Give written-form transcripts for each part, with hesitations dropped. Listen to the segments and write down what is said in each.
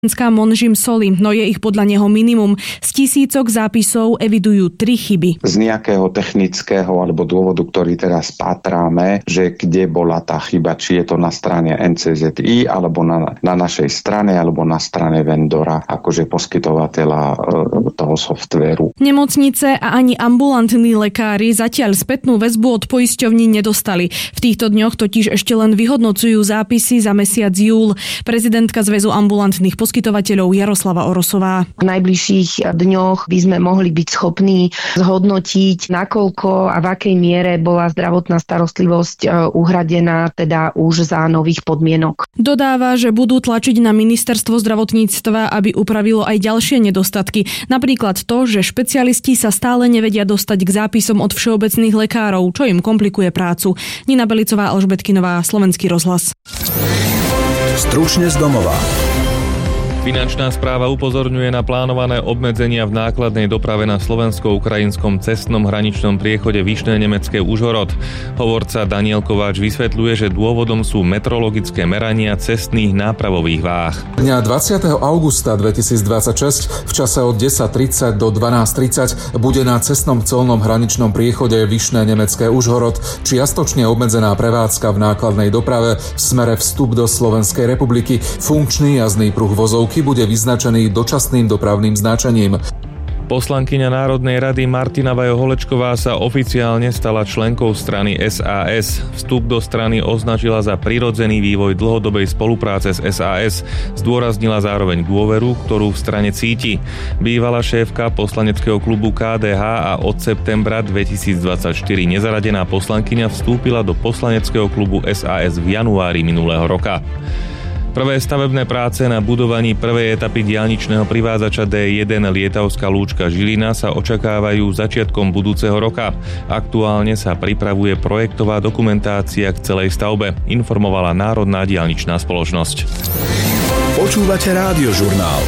Monžim Soli, no je ich podľa neho minimum. Z tisícok zápisov evidujú 3 chyby. Z nejakého technického alebo dôvodu, ktorý teraz pátráme, že kde bola tá chyba, či je to na strane NCZI alebo na našej strane alebo na strane vendora, akože poskytovateľa toho softvéru. Nemocnice a ani ambulantní lekári zatiaľ spätnú väzbu od poisťovní nedostali. V týchto dňoch totiž ešte len vyhodnocujú zápisy za mesiac júl. Prezidentka Zväzu ambulantných poskytovateľov Jaroslava Orosová. V najbližších dňoch by sme mohli byť schopní zhodnotiť, nakoľko a v akej miere bola zdravotná starostlivosť uhradená teda už za nových podmienok. Dodáva, že budú tlačiť na ministerstvo zdravotníctva, aby upravilo aj ďalšie nedostatky. Napríklad to, že špecialisti sa stále nevedia dostať k zápisom od všeobecných lekárov, čo im komplikuje prácu. Nina Belicová, Alžbetkinová, Slovenský rozhlas. Stručne z domova. Finančná správa upozorňuje na plánované obmedzenia v nákladnej doprave na slovensko-ukrajinskom cestnom hraničnom priechode Vyšné Nemecké Užhorod. Hovorca Daniel Kováč vysvetľuje, že dôvodom sú metrologické merania cestných nápravových váh. Dňa 20. augusta 2026 v čase od 10:30 do 12:30 bude na cestnom colnom hraničnom priechode Vyšné Nemecké Užhorod čiastočne obmedzená prevádzka v nákladnej doprave v smere vstup do Slovenskej republiky. Funkčný jazdný pruh vozov bude vyznačený dočasným dopravným značením. Poslankyňa Národnej rady Martina Vajo-Holečková sa oficiálne stala členkou strany SAS. Vstup do strany označila za prirodzený vývoj dlhodobej spolupráce s SAS. Zdôraznila zároveň dôveru, ktorú v strane cíti. Bývalá šéfka poslaneckého klubu KDH a od septembra 2024 nezaradená poslankyňa vstúpila do poslaneckého klubu SAS v januári minulého roka. Prvé stavebné práce na budovaní prvej etapy diaľničného privádzača D1 Lietavská Lúčka Žilina sa očakávajú začiatkom budúceho roka. Aktuálne sa pripravuje projektová dokumentácia k celej stavbe, informovala Národná diaľničná spoločnosť. Počúvate Rádiožurnál.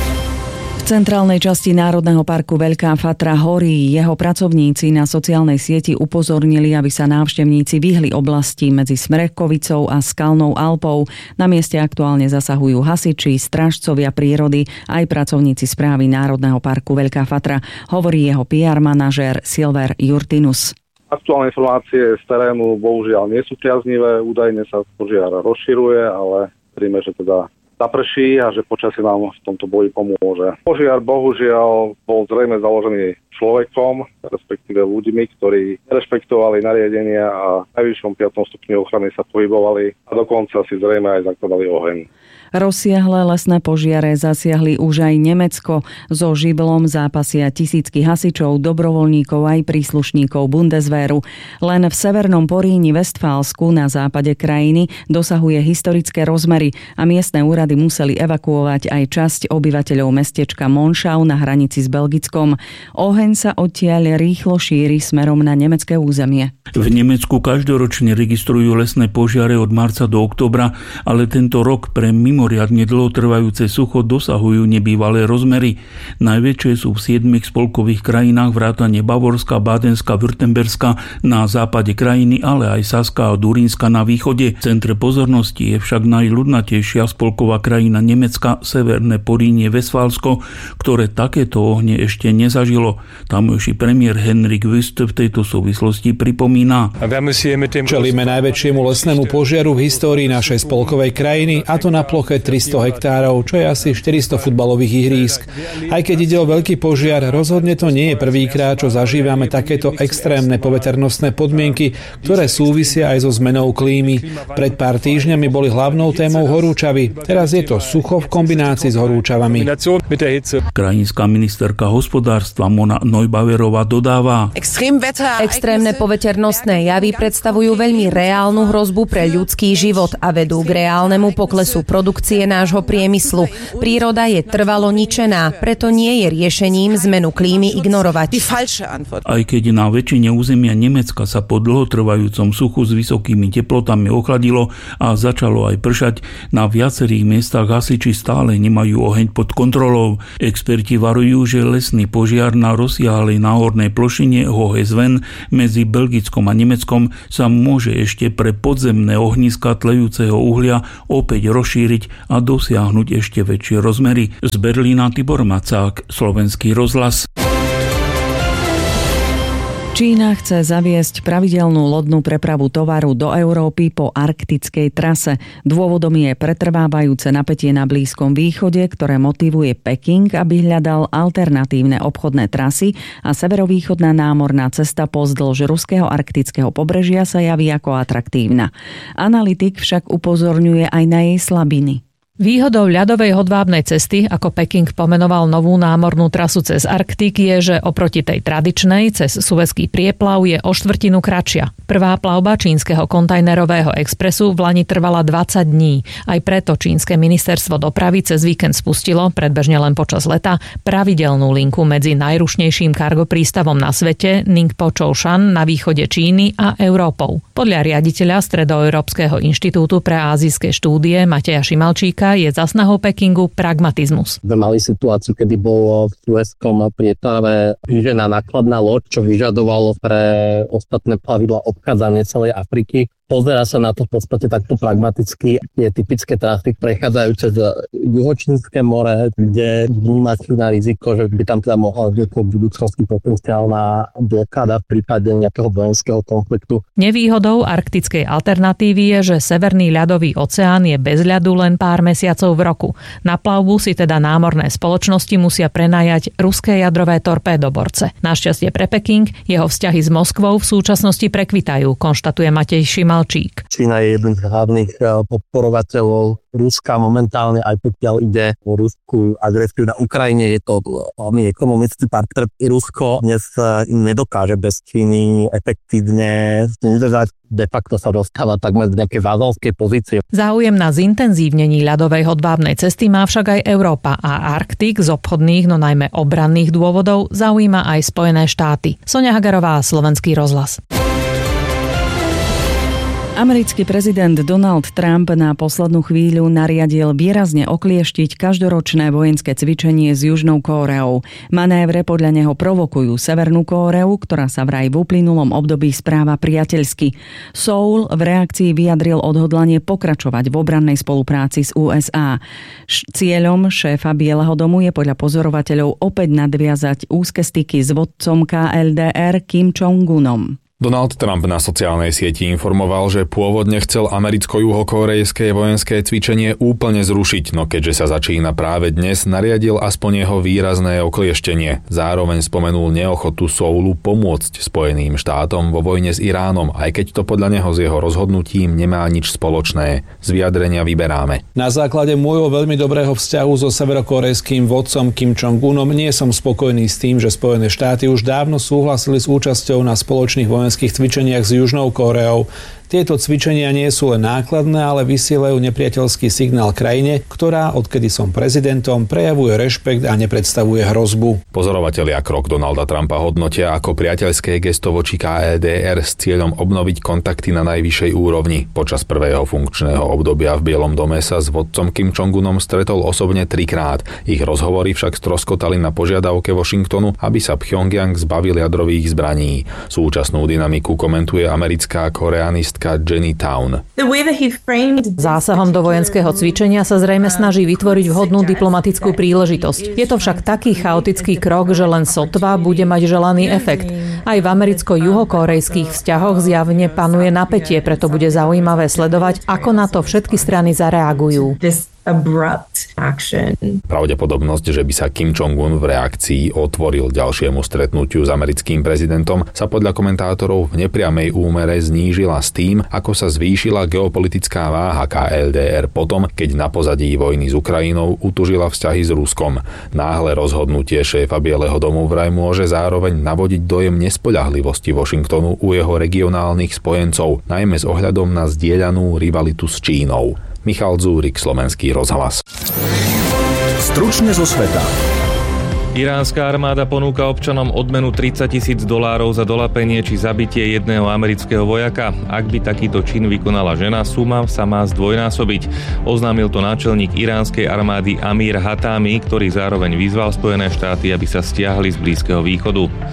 V centrálnej časti Národného parku Veľká Fatra horí. Jeho pracovníci na sociálnej sieti upozornili, aby sa návštevníci vyhli oblasti medzi Smrekovicou a Skalnou Alpou. Na mieste aktuálne zasahujú hasiči, strážcovia prírody aj pracovníci správy Národného parku Veľká Fatra, hovorí jeho PR manažér Silver Jurtinus. Aktuálne informácie z terénu bohužiaľ nie sú priaznivé, údajne sa požiar rozširuje, ale veríme, že teda zaprší a že počasie nám v tomto boji pomôže. Požiar bohužiaľ bol zrejme založený človekom, respektíve ľuďmi, ktorí rešpektovali nariadenia a v najvyššom 5. stupni ochrany sa pohybovali a dokonca si zrejme aj zakladali oheň. Rozsiahle lesné požiare zasiahli už aj Nemecko. So žiblom zápasia tisícky hasičov, dobrovoľníkov aj príslušníkov Bundeswehru. Len v severnom Poríni Vestfálsku na západe krajiny dosahuje historické rozmery a miestne úrady museli evakuovať aj časť obyvateľov mestečka Monschau na hranici s Belgickom. Oheň sa odtiaľ rýchlo šíri smerom na nemecké územie. V Nemecku každoročne registrujú lesné požiare od marca do októbra, ale tento rok pre mimoriadne dlhotrvajúce sucho dosahujú nebývalé rozmery. Najväčšie sú v 7 spolkových krajinách vrátane Bavorska, Bádenska, Württemberska na západe krajiny, ale aj Saska a Durínska na východe. V centre pozornosti je však najľudnatejšia spolková krajina Nemecka, Severné Porínie Vestfálsko, ktoré takéto ohne ešte nezažilo. Tamojší premiér Henrik Wüst v tejto súvislosti pripomína. Čelíme najväčšiemu lesnému požiaru v histórii našej spolkovej krajiny, a to na ploche 300 hektárov, čo je asi 400 futbalových ihrísk. Aj keď ide o veľký požiar, rozhodne to nie je prvýkrát, čo zažívame takéto extrémne poveternostné podmienky, ktoré súvisia aj so zmenou klímy. Pred pár týždňami boli hlavnou témou horúčavy. Teraz je to sucho v kombinácii s horúčavami. Krajinská ministerka hospodárstva Mona Neubauerová dodáva: Extrémne poveternostné javy predstavujú veľmi reálnu hrozbu pre ľudský život a vedú k reálnemu poklesu produkcie nášho priemyslu. Príroda je trvalo ničená, preto nie je riešením zmenu klímy ignorovať. Aj keď na väčšine územia Nemecka sa po dlhotrvajúcom suchu s vysokými teplotami ochladilo a začalo aj pršať, na viacerých miestach hasiči stále nemajú oheň pod kontrolou. Experti varujú, že lesný požiar na rozsiahlej náhornej plošine Hohezven medzi Belgickom a Nemeckom sa môže ešte pre podzemné ohniská tlejúceho uhlia opäť rozšíriť a dosiahnuť ešte väčšie rozmery. Z Berlína Tibor Macák, Slovenský rozhlas. Čína chce zaviesť pravidelnú lodnú prepravu tovaru do Európy po arktickej trase. Dôvodom je pretrvávajúce napätie na Blízkom východe, ktoré motivuje Peking, aby hľadal alternatívne obchodné trasy a severovýchodná námorná cesta pozdĺž ruského arktického pobrežia sa javí ako atraktívna. Analytik však upozorňuje aj na jej slabiny. Výhodou ľadovej hodvábnej cesty, ako Peking pomenoval novú námornú trasu cez Arktik, je, že oproti tej tradičnej cez Suezský prieplav je o štvrtinu kratšia. Prvá plavba čínskeho kontajnerového expresu v lani trvala 20 dní. Aj preto čínske ministerstvo dopravy cez víkend spustilo, predbežne len počas leta, pravidelnú linku medzi najrušnejším cargo prístavom na svete Ningpo Zhoushan na východe Číny a Európou. Podľa riaditeľa Stredoeurópskeho inštitútu pre ázijské štúdie Mateja Šimalčíka je za snahou Pekingu pragmatizmus. Mali situáciu, kedy bolo v Suezskom prieplave vyžená nákladná loď, čo vyžadovalo pre ostatné plavidlá obchádzanie celej Afriky. Pozerá sa na to v podstate takto pragmaticky. Je typické trasy prechádzajúce z Juhočínske more, kde vnímať na riziko, že by tam teda mohla vzniknúť v budúcnosti potenciálna blokáda v prípade nejakého vojenského konfliktu. Nevýhodou arktickej alternatívy je, že Severný ľadový oceán je bez ľadu len pár mesiacov v roku. Na plavbu si teda námorné spoločnosti musia prenajať ruské jadrové torpédoborce. Našťastie pre Peking jeho vzťahy s Moskvou v súčasnosti prekvitajú, konštatuje Matej Šimalčík. Čína je jeden z hlavných podporovateľov Ruska momentálne, aj pokiaľ ide o ruskú agresiu na Ukrajine. Je to hlavný ekonomický partner. Rusko dnes nedokáže bez Číny efektívne udržať. De facto sa dostáva takmer z nejakej vázalskej pozície. Záujem na zintenzívnení ľadovej hodvábnej cesty má však aj Európa a Arktik z obchodných, no najmä obranných dôvodov zaujíma aj Spojené štáty. Soňa Hagarová, Slovenský rozhlas. Americký prezident Donald Trump na poslednú chvíľu nariadil výrazne oklieštiť každoročné vojenské cvičenie s Južnou Kóreou. Manévre podľa neho provokujú Severnú Kóreu, ktorá sa vraj v uplynulom období správa priateľsky. Seoul v reakcii vyjadril odhodlanie pokračovať v obrannej spolupráci s USA. Cieľom šéfa Bieleho domu je podľa pozorovateľov opäť nadviazať úzke styky s vodcom KLDR Kim Jong-unom. Donald Trump na sociálnej sieti informoval, že pôvodne chcel americko-juhokórejské vojenské cvičenie úplne zrušiť, no keďže sa začína práve dnes, nariadil aspoň jeho výrazné oklieštenie. Zároveň spomenul neochotu Soulu pomôcť Spojeným štátom vo vojne s Iránom, aj keď to podľa neho s jeho rozhodnutím nemá nič spoločné. Z vyjadrenia vyberáme. Na základe môjho veľmi dobrého vzťahu so severokórejským vodcom Kim Jong-unom nie som spokojný s tým, že Spojené štáty už dávno súhlasili s účasťou na spoločných vojenských cvičeniach s Južnou Kóreou. Tieto cvičenia nie sú len nákladné, ale vysielajú nepriateľský signál krajine, ktorá, odkedy som prezidentom, prejavuje rešpekt a nepredstavuje hrozbu. Pozorovatelia krok Donalda Trumpa hodnotia ako priateľské gesto voči KLDR s cieľom obnoviť kontakty na najvyššej úrovni. Počas prvého funkčného obdobia v Bielom dome sa s vodcom Kim Jong-unom stretol osobne 3-krát. Ich rozhovory však stroskotali na požiadavke Washingtonu, aby sa Pjongjang zbavil jadrových zbraní. Súčasnú dynamiku komentuje americká koreanistka Jenny Town. Zásahom do vojenského cvičenia sa zrejme snaží vytvoriť vhodnú diplomatickú príležitosť. Je to však taký chaotický krok, že len sotva bude mať želaný efekt. Aj v americko-juhokórejských vzťahoch zjavne panuje napätie, preto bude zaujímavé sledovať, ako na to všetky strany zareagujú. Pravdepodobnosť, že by sa Kim Jong-un v reakcii otvoril ďalšiemu stretnutiu s americkým prezidentom, sa podľa komentátorov v nepriamej úmere znížila s tým, ako sa zvýšila geopolitická váha KLDR potom, keď na pozadí vojny s Ukrajinou utužila vzťahy s Ruskom. Náhle rozhodnutie šéfa Bieleho domu vraj môže zároveň navodiť dojem nespoľahlivosti Washingtonu u jeho regionálnych spojencov, najmä s ohľadom na zdieľanú rivalitu s Čínou. Michal Dzúrik, Slovenský rozhlas. Stručne zo sveta. Iránska armáda ponúka občanom odmenu $30,000 za dolapenie či zabitie jedného amerického vojaka. Ak by takýto čin vykonala žena, suma sa má zdvojnásobiť. Oznámil to náčelník iránskej armády Amir Hatami, ktorý zároveň vyzval Spojené štáty, aby sa stiahli z Blízkeho východu.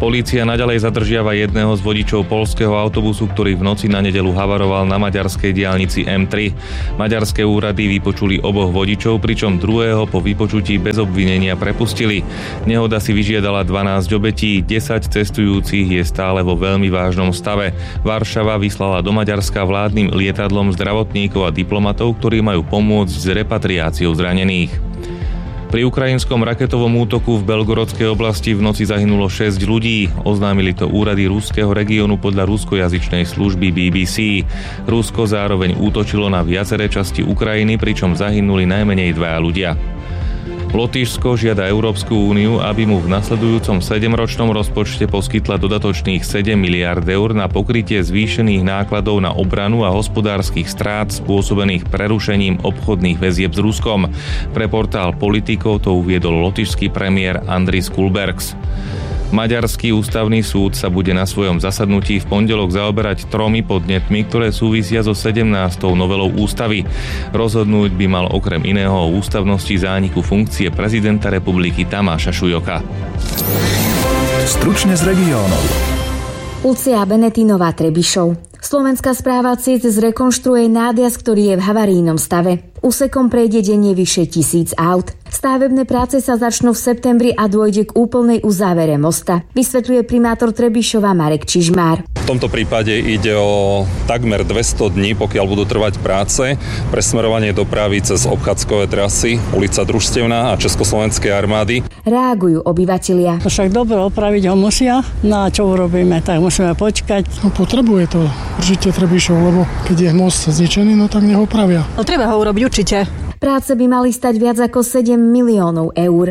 Polícia naďalej zadržiava jedného z vodičov poľského autobusu, ktorý v noci na nedeľu havaroval na maďarskej diaľnici M3. Maďarské úrady vypočuli oboch vodičov, pričom druhého po vypočutí bez obvinenia prepustili. Nehoda si vyžiadala 12 obetí, 10 cestujúcich je stále vo veľmi vážnom stave. Varšava vyslala do Maďarska vládnym lietadlom zdravotníkov a diplomatov, ktorí majú pomôcť s repatriáciou zranených. Pri ukrajinskom raketovom útoku v Belgorodskej oblasti v noci zahynulo 6 ľudí. Oznámili to úrady ruského regiónu podľa ruskojazyčnej služby BBC. Rusko zároveň útočilo na viaceré časti Ukrajiny, pričom zahynuli najmenej 2 ľudia. Lotyšsko žiada Európsku úniu, aby mu v nasledujúcom 7-ročnom rozpočte poskytla dodatočných 7 miliárd eur na pokrytie zvýšených nákladov na obranu a hospodárskych strát spôsobených prerušením obchodných väzieb s Ruskom. Pre portál Politico to uviedol lotyšský premiér Andris Kulbergs. Maďarský ústavný súd sa bude na svojom zasadnutí v pondelok zaoberať 3 podnetmi, ktoré súvisia so 17. novelou ústavy. Rozhodnúť by mal okrem iného o ústavnosti zániku funkcie prezidenta republiky Tamáša Šujoka. Stručne z regiónov. Lucia Benetínová, Trebišov. Slovenská správa ciest zrekonštruuje nájazd, ktorý je v havarijnom stave. Úsekom prejde denne vyše 1000 aut. Stavebné práce sa začnú v septembri a dôjde k úplnej uzávere mosta, vysvetľuje primátor Trebišova Marek Čižmár. V tomto prípade ide o takmer 200 dní, pokiaľ budú trvať práce pre smerovanie dopravy cez obchádzkové trasy, ulica Družstevná a Československej armády. Reagujú obyvatelia. Však dobre, opraviť ho musia, no a čo urobíme, tak musíme počkať. No, potrebuje to určite Trebišov, lebo keď je most zničený, no tak nech ho opravia. No, treba ho urobiť určite. Práce by mali stať viac ako 7 miliónov eur.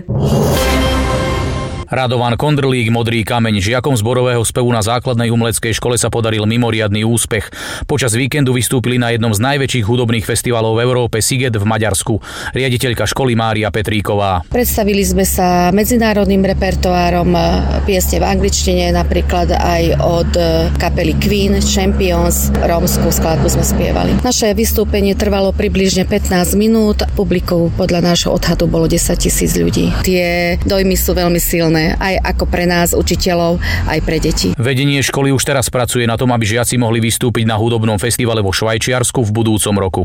Radovan Kondrlík, Modrý kameň. Žiakom zborového spevu na základnej umeleckej škole sa podaril mimoriadny úspech. Počas víkendu vystúpili na jednom z najväčších hudobných festivalov v Európe Sziget v Maďarsku. Riaditeľka školy Mária Petríková. Predstavili sme sa medzinárodným repertoárom piesne v angličtine, napríklad aj od kapely Queen, Champions, rómskú skladbu sme spievali. Naše vystúpenie trvalo približne 15 minút. Publiku podľa nášho odhadu bolo 10 000 ľudí. Tie dojmy sú veľmi silné, aj ako pre nás, učiteľov, aj pre deti. Vedenie školy už teraz pracuje na tom, aby žiaci mohli vystúpiť na hudobnom festivale vo Švajčiarsku v budúcom roku.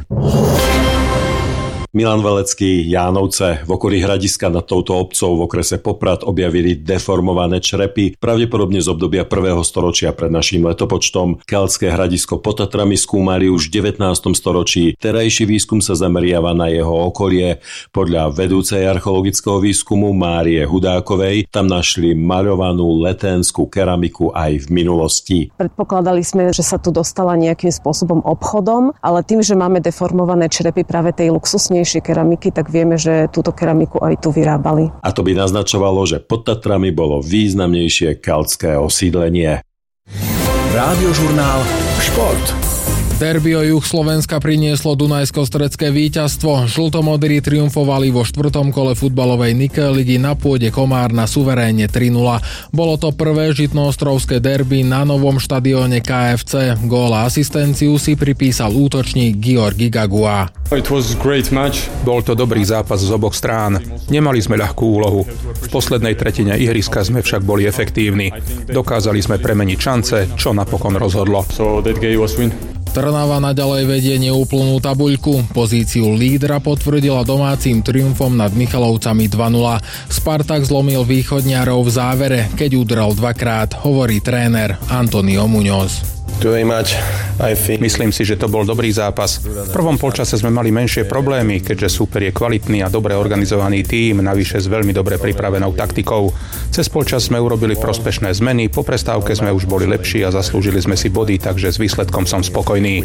Milan Velecký, Jánovce. V okolí Hradiska nad touto obcou v okrese Poprad objavili deformované črepy, pravdepodobne z obdobia 1. storočia pred naším letopočtom. Keľtské Hradisko pod Tatrami skúmali už v 19. storočí. Terajší výskum sa zameriava na jeho okolie. Podľa vedúcej archeologického výskumu Márie Hudákovej tam našli maľovanú leténskú keramiku aj v minulosti. Predpokladali sme, že sa tu dostala nejakým spôsobom obchodom, ale tým, že máme deformované črepy práve tej luxusnejšej keramiky, tak vieme, že túto keramiku aj tu vyrábali. A to by naznačovalo, že pod Tatrami bolo významnejšie keľtské osídlenie. Rádiožurnál Šport. Derby o juh Slovenska prinieslo dunajsko-stredské víťazstvo. Žltomodrí triumfovali vo 4. kole futbalovej Nike ligy na pôde Komárna suverénne 3-0. Bolo to prvé žitnoostrovské derby na novom štadióne KFC. Gól a asistenciu si pripísal útočník Georgi Gagua. Bol to dobrý zápas z oboch strán. Nemali sme ľahkú úlohu. V poslednej tretine ihriska sme však boli efektívni. Dokázali sme premeniť šance, čo napokon rozhodlo. Trnava naďalej vedie neúplnú tabuľku. Pozíciu lídra potvrdila domácim triumfom nad Michalovcami 2-0. Spartak zlomil východňarov v závere, keď udrel dvakrát, hovorí tréner Antonio Muñoz. Myslím si, že to bol dobrý zápas. V prvom polčase sme mali menšie problémy, keďže súper je kvalitný a dobre organizovaný tím, navyše s veľmi dobre pripravenou taktikou. Cez polčas sme urobili prospešné zmeny, po prestávke sme už boli lepší a zaslúžili sme si body, takže s výsledkom som spokojný.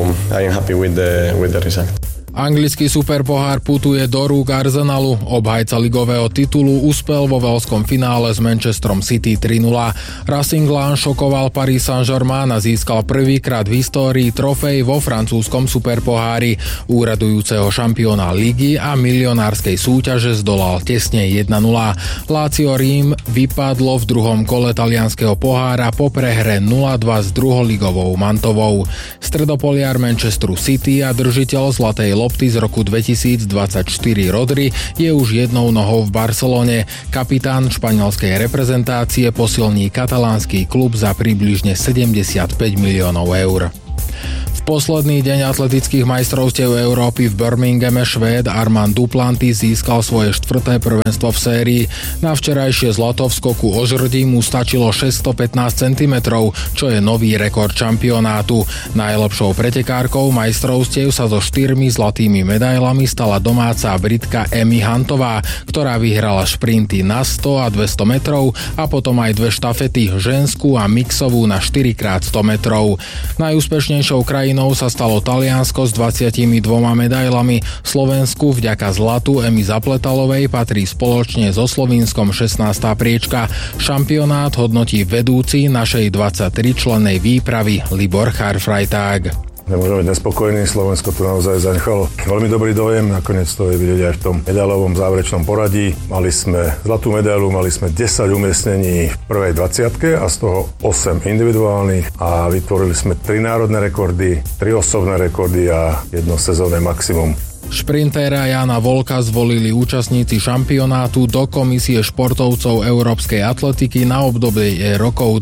Anglický superpohár putuje do rúk Arsenalu. Obhajca ligového titulu uspel vo veľskom finále s Manchesterom City 3-0. Racing Lens šokoval Paris Saint-Germain a získal prvýkrát v histórii trofej vo francúzskom superpohári. Úradujúceho šampióna ligy a milionárskej súťaže zdolal tesne 1-0. Lazio Rím vypadlo v druhom kole talianskeho pohára po prehre 0-2 s druholigovou Mantovou. Stredopoliar Manchesteru City a držiteľ zlatej lopty z roku 2024 Rodri je už jednou nohou v Barcelone. Kapitán španielskej reprezentácie posilní katalánsky klub za približne 75 miliónov eur. Posledný deň atletických majstrovstiev Európy v Birminghame Švéd Armand Duplantis získal svoje 4. prvenstvo v sérii. Na včerajšie zlato v skoku o žrdí mu stačilo 615 cm, čo je nový rekord šampionátu. Najlepšou pretekárkou majstrovstiev sa so 4 zlatými medailami stala domáca Britka Emmy Huntová, ktorá vyhrala šprinty na 100 a 200 metrov a potom aj 2 štafety, ženskú a mixovú na 4x100 metrov. Najúspešnejšou krajinou sa stalo Taliansko s 22 medailami. Slovensku vďaka zlatu Emy Zapletalovej patrí spoločne so Slovinskom 16. priečka. Šampionát hodnotí vedúci našej 23-člennej výpravy Libor Charfreitag. Nemôžeme byť nespokojní, Slovensko tu naozaj zanechalo veľmi dobrý dojem, nakoniec to je vidieť aj v tom medailovom záverečnom poradí. Mali sme zlatú medailu, mali sme 10 umiestnení v prvej 20 a z toho 8 individuálnych a vytvorili sme 3 národné rekordy, 3 osobné rekordy a jedno sezónne maximum. Šprintéra Jana Volka zvolili účastníci šampionátu do Komisie športovcov európskej atletiky na obdobie rokov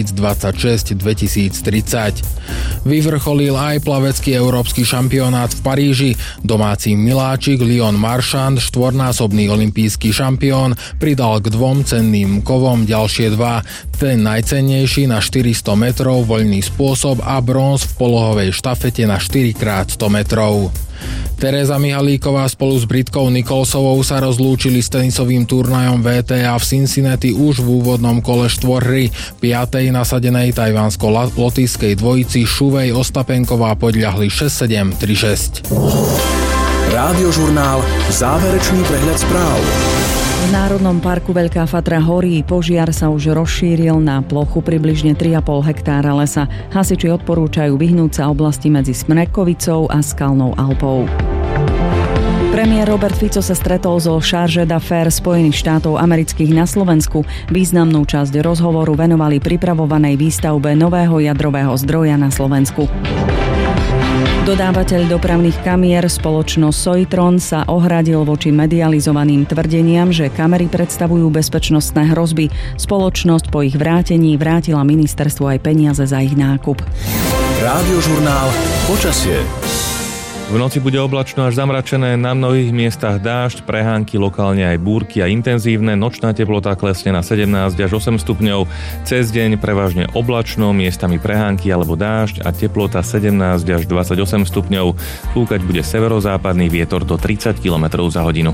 2026-2030. Vyvrcholil aj plavecký európsky šampionát v Paríži. Domáci miláčik Lyon Marchand, štvornásobný olympijský šampión, pridal k 2 cenným kovom ďalšie 2. Ten najcennejší na 400 metrov voľný spôsob a bronz v polohovej štafete na 4x100 metrov. Tereza Mihalíková spolu s Britkou Nicholsovou sa rozlúčili s tenisovým turnajom WTA v Cincinnati už v úvodnom kole štvorhry. 5. nasadenej tajvansko-lotyšskej dvojici Šuvej Ostapenková podľahli 6-7, 3-6. Rádiožurnál Záverečný prehľad správ. V Národnom parku Veľká Fatra horí. Požiar sa už rozšíril na plochu približne 3,5 hektára lesa. Hasiči odporúčajú vyhnúť sa oblasti medzi Smrekovicou a Skalnou Alpou. Premiér Robert Fico sa stretol so Charge d'Affaires Spojených štátov amerických na Slovensku. Významnú časť rozhovoru venovali pripravovanej výstavbe nového jadrového zdroja na Slovensku. Dodávateľ dopravných kamier spoločnosť Soitron sa ohradil voči medializovaným tvrdeniam, že kamery predstavujú bezpečnostné hrozby. Spoločnosť po ich vrátení vrátila ministerstvu aj peniaze za ich nákup. Rádiožurnál Počasie. V noci bude oblačno až zamračené, na mnohých miestach dážď, prehánky, lokálne aj búrky a intenzívne. Nočná teplota klesne na 17 až 8 stupňov. Cez deň prevažne oblačno, miestami prehánky alebo dážď a teplota 17 až 28 stupňov. Fúkať bude severozápadný vietor do 30 km za hodinu.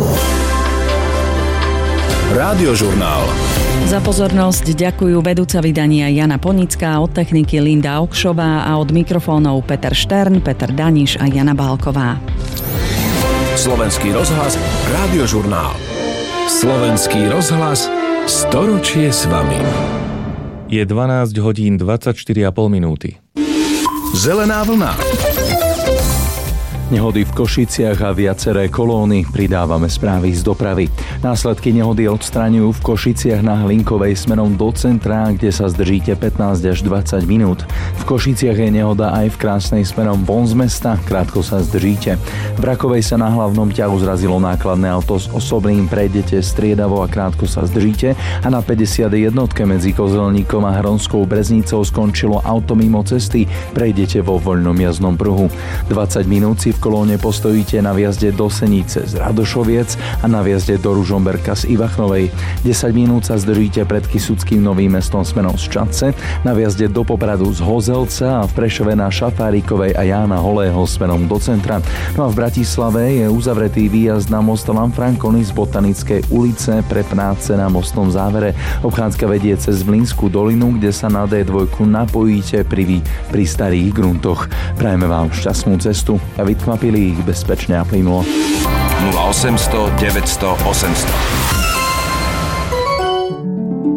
Rádiožurnál. Za pozornosť ďakujú vedúca vydania Jana Ponická, od techniky Linda Okšová a od mikrofónov Peter Štern, Peter Daniš a Jana Bálková. Slovenský rozhlas, Rádiožurnál. Slovenský rozhlas, storočie s vami. Je 12 hodín 24,5 minúty. Zelená vlna. Nehody v Košiciach a viaceré kolóny, pridávame správy z dopravy. Následky nehody odstraňujú v Košiciach na Hlinkovej smerom do centra, kde sa zdržíte 15 až 20 minút. V Košiciach je nehoda aj v Krásnej smerom von z mesta, krátko sa zdržíte. V Rakovej sa na hlavnom ťahu zrazilo nákladné auto s osobným, prejdete striedavo a krátko sa zdržíte a na 51 medzi Kozelníkom a Hronskou Breznicou skončilo auto mimo cesty, prejdete vo voľnom jazdnom pruhu. 20 minút si v kolóne postojíte na vjazde do Senice z Radošoviec a na vjazde do Ružomberka z Ivachnovej. 10 minút sa zdržíte pred Kysuckým Novým Mestom smerom z Čadce, na vjazde do Popradu z Hozelca a v Prešove na Šafárikovej a Jána Holého smerom do centra. No a v Bratislave je uzavretý výjazd na most Lanfranconi z Botanickej ulice pre práce na mostnom závere. Obchádzka vedie cez Mlynskú dolinu, kde sa na D2 napojíte pri starých gruntoch. Prajeme vám šťastnú cestu a vytkmapili ich bezpečne a plynulo. 0800 900 800.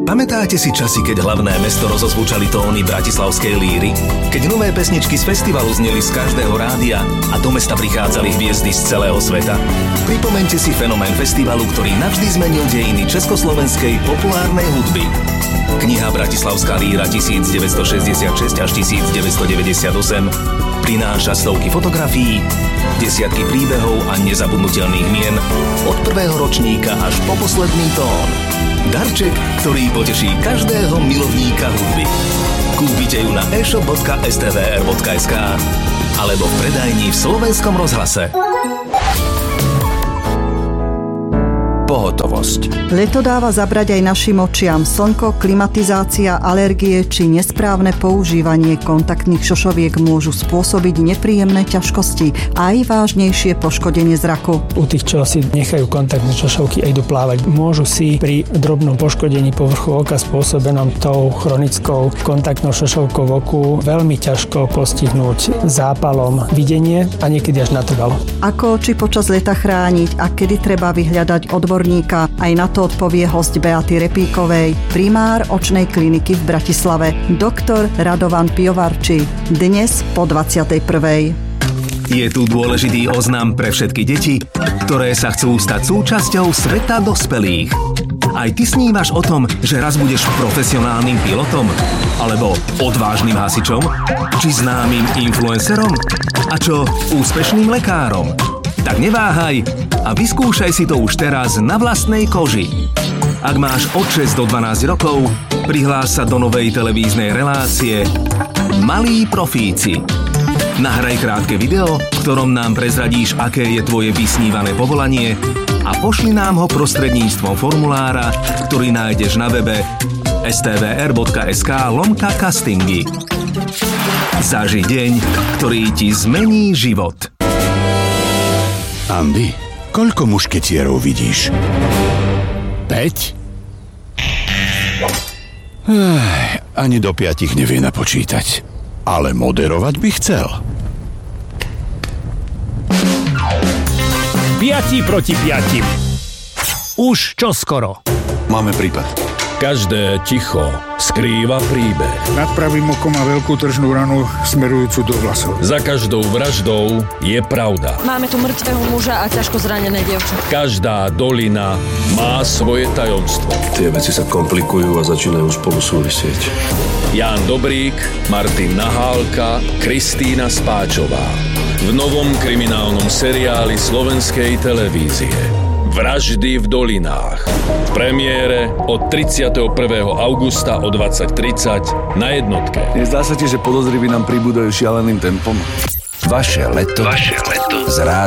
Pamätáte si časy, keď hlavné mesto rozozvučali tóny bratislavskej líry? Keď nové pesničky z festivalu zneli z každého rádia a do mesta prichádzali hviezdy z celého sveta? Pripomeňte si fenomén festivalu, ktorý navždy zmenil dejiny československej populárnej hudby. Kniha Bratislavská líra 1966 až 1998 prináša stovky fotografií, desiatky príbehov a nezabudnutelných mien od prvého ročníka až po posledný tón. Darček, ktorý poteší každého milovníka hudby. Kúpite ju na e-shop.stvr.sk alebo v predajni v Slovenskom rozhlase. Pohotovosť. Leto dáva zabrať aj našim očiam. Slnko, klimatizácia, alergie či nesprávne používanie kontaktných šošoviek môžu spôsobiť nepríjemné ťažkosti a aj vážnejšie poškodenie zraku. U tých, čo si nechajú kontaktné šošovky a idú plávať, môžu si pri drobnom poškodení povrchu oka spôsobenom tou chronickou kontaktnou šošovkou v oku veľmi ťažko postihnúť zápalom videnie a niekedy až natrvalo. Ako oči počas leta chrániť a kedy treba vyhľadať odborníka, aj na to odpovie hosť Beaty Repíkovej, primár očnej kliniky v Bratislave, doktor Radovan Piovarči. Dnes po 21. Je tu dôležitý oznam pre všetky deti, ktoré sa chcú stať súčasťou sveta dospelých. Aj ty snívaš o tom, že raz budeš profesionálnym pilotom? Alebo odvážnym hasičom? Či známym influencerom? A čo úspešným lekárom? Tak neváhaj a vyskúšaj si to už teraz na vlastnej koži. Ak máš od 6 do 12 rokov, prihlás sa do novej televíznej relácie Malí profíci. Nahraj krátke video, v ktorom nám prezradíš, aké je tvoje vysnívané povolanie a pošli nám ho prostredníctvom formulára, ktorý nájdeš na webe stvr.sk/castingy. Zaži deň, ktorý ti zmení život. Andy, koľko mušketierov vidíš? 5? Ani do 5 nevie napočítať. Ale moderovať by chcel. 5 proti 5. Už čoskoro. Máme prípad. Každé ticho skrýva príbeh. Nad pravým okom má veľkú tržnú ranu smerujúcu do vlasov. Za každou vraždou je pravda. Máme tu mŕtvého muža a ťažko zranené dievča. Každá dolina má svoje tajomstvo. Tie veci sa komplikujú a začínajú spolu súvisieť. Ján Dobrík, Martin Nahálka, Kristína Spáčová. V novom kriminálnom seriáli slovenskej televízie. Vraždy v dolinách. V premiére od 31. augusta o 20:30 na Jednotke. Nezdá sa ti, že podozriví nám pribúdajú šialeným tempom? Vaše leto s rádiom